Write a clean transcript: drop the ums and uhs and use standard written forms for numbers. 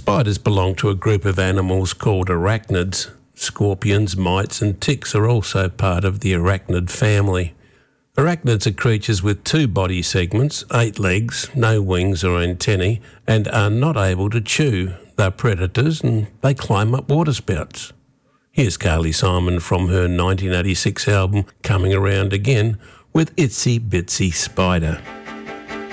Spiders belong to a group of animals called arachnids. Scorpions, mites and ticks are also part of the arachnid family. Arachnids are creatures with 2 body segments, 8 legs, no wings or antennae, and are not able to chew. They're predators and they climb up waterspouts. Here's Carly Simon from her 1986 album Coming Around Again with Itsy Bitsy Spider.